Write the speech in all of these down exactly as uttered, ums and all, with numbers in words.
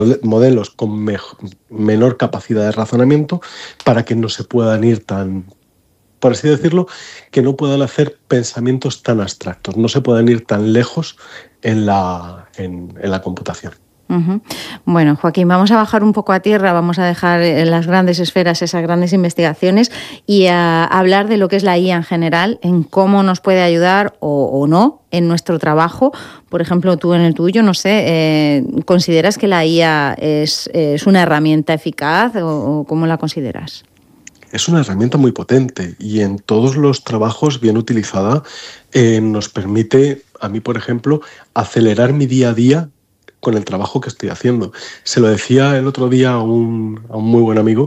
modelos con mejor, menor capacidad de razonamiento para que no se puedan ir tan, por así decirlo, que no puedan hacer pensamientos tan abstractos, no se puedan ir tan lejos en la, en, en la computación. Uh-huh. Bueno, Joaquín, vamos a bajar un poco a tierra, vamos a dejar en las grandes esferas esas grandes investigaciones y a hablar de lo que es la I A en general, en cómo nos puede ayudar o, o no en nuestro trabajo. Por ejemplo, tú en el tuyo, no sé, eh, ¿consideras que la I A es, es una herramienta eficaz o, o cómo la consideras? Es una herramienta muy potente y en todos los trabajos bien utilizada eh, nos permite, a mí por ejemplo, acelerar mi día a día con el trabajo que estoy haciendo. Se lo decía el otro día a un, a un muy buen amigo,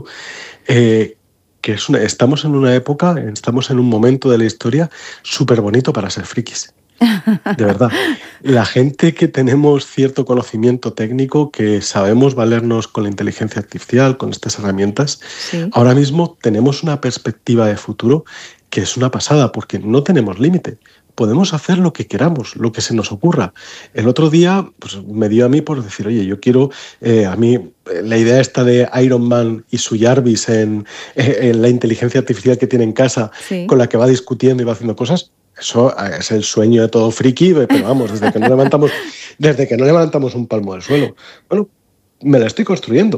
eh, que es una, estamos en una época, estamos en un momento de la historia súper bonito para ser frikis. De verdad. La gente que tenemos cierto conocimiento técnico, que sabemos valernos con la inteligencia artificial, con estas herramientas, sí. Ahora mismo tenemos una perspectiva de futuro que es una pasada, porque no tenemos límite. Podemos hacer lo que queramos, lo que se nos ocurra. El otro día pues, me dio a mí por decir, oye, yo quiero, eh, a mí la idea esta de Iron Man y su Jarvis en, en la inteligencia artificial que tiene en casa, sí. Con la que va discutiendo y va haciendo cosas, eso es el sueño de todo friki, pero vamos, desde que no levantamos, desde que no levantamos un palmo del suelo. Bueno, me la estoy construyendo.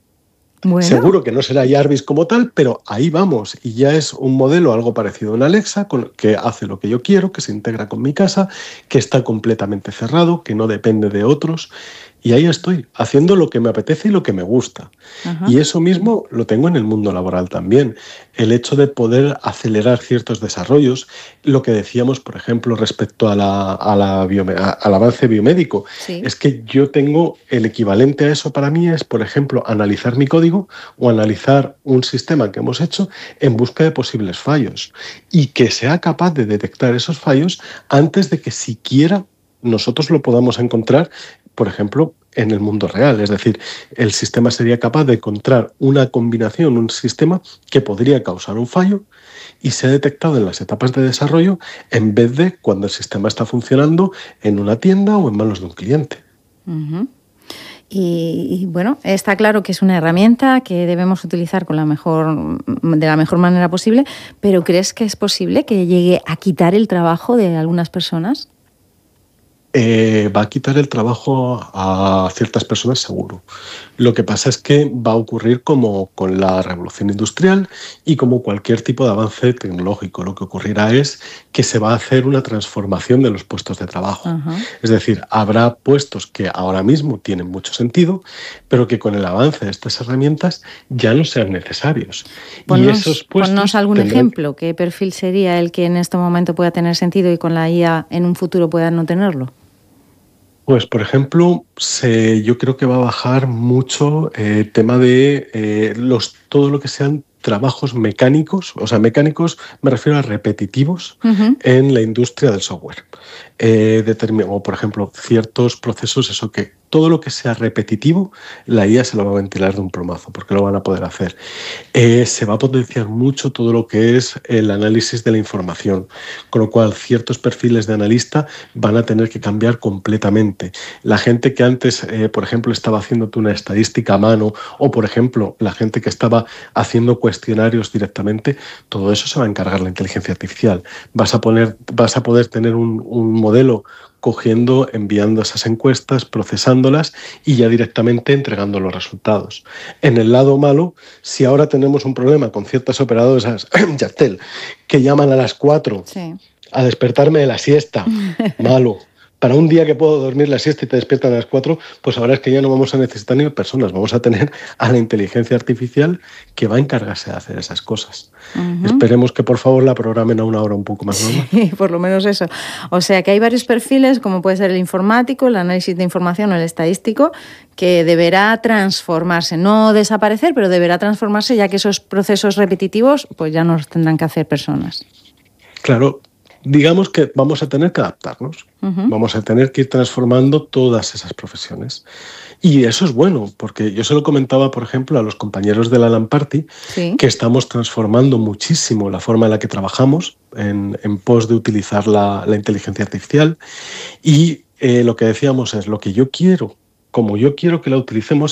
Bueno. Seguro que no será Jarvis como tal, pero ahí vamos. Y ya es un modelo algo parecido a un Alexa, con, que hace lo que yo quiero, que se integra con mi casa, que está completamente cerrado, que no depende de otros. Y ahí estoy, haciendo lo que me apetece y lo que me gusta. Ajá. Y eso mismo lo tengo en el mundo laboral también. El hecho de poder acelerar ciertos desarrollos, lo que decíamos, por ejemplo, respecto a la, a la biome- a, al avance biomédico, sí. Es que yo tengo el equivalente a eso para mí es, por ejemplo, analizar mi código o analizar un sistema que hemos hecho en busca de posibles fallos y que sea capaz de detectar esos fallos antes de que siquiera nosotros lo podamos encontrar, por ejemplo, en el mundo real. Es decir, el sistema sería capaz de encontrar una combinación, un sistema que podría causar un fallo y se ha detectado en las etapas de desarrollo en vez de cuando el sistema está funcionando en una tienda o en manos de un cliente. Uh-huh. Y, y bueno, está claro que es una herramienta que debemos utilizar con la mejor, de la mejor manera posible, pero ¿crees que es posible que llegue a quitar el trabajo de algunas personas? Eh, va a quitar el trabajo a ciertas personas seguro. Lo que pasa es que va a ocurrir como con la revolución industrial y como cualquier tipo de avance tecnológico. Lo que ocurrirá es que se va a hacer una transformación de los puestos de trabajo. Uh-huh. Es decir, habrá puestos que ahora mismo tienen mucho sentido, pero que con el avance de estas herramientas ya no sean necesarios. Ponnos, y esos puestos ponnos algún tendrán... ejemplo. ¿Qué perfil sería el que en este momento pueda tener sentido y con la I A en un futuro pueda no tenerlo? Pues, por ejemplo, se, yo creo que va a bajar mucho el eh, tema de eh, los, todo lo que sean trabajos mecánicos, o sea, mecánicos me refiero a repetitivos uh-huh. en la industria del software. Eh, determin- o, por ejemplo, ciertos procesos, eso que todo lo que sea repetitivo, la I A se lo va a ventilar de un plomazo, porque lo van a poder hacer. Eh, se va a potenciar mucho todo lo que es el análisis de la información, con lo cual ciertos perfiles de analista van a tener que cambiar completamente. La gente que antes, eh, por ejemplo, estaba haciéndote una estadística a mano, o, por ejemplo, la gente que estaba haciendo cuestionarios directamente, todo eso se va a encargar la inteligencia artificial. Vas a, poner, vas a poder tener un, un modelo cogiendo, enviando esas encuestas, procesándolas y ya directamente entregando los resultados. En el lado malo, si ahora tenemos un problema con ciertas operadoras, Yastel, que llaman a las cuatro sí. a despertarme de la siesta, malo. Para un día que puedo dormir la siesta y te despiertan a las cuatro, pues ahora es que ya no vamos a necesitar ni personas, vamos a tener a la inteligencia artificial que va a encargarse de hacer esas cosas. Uh-huh. Esperemos que por favor la programen a una hora un poco más normal. Sí, por lo menos eso. O sea que hay varios perfiles, como puede ser el informático, el análisis de información o el estadístico, que deberá transformarse, no desaparecer, pero deberá transformarse, ya que esos procesos repetitivos pues ya no los tendrán que hacer personas. Claro. Digamos que vamos a tener que adaptarnos, uh-huh. vamos a tener que ir transformando todas esas profesiones. Y eso es bueno, porque yo se lo comentaba, por ejemplo, a los compañeros de la LAN Party, sí. que estamos transformando muchísimo la forma en la que trabajamos en, en pos de utilizar la, la inteligencia artificial. Y eh, lo que decíamos es, lo que yo quiero como yo quiero que la utilicemos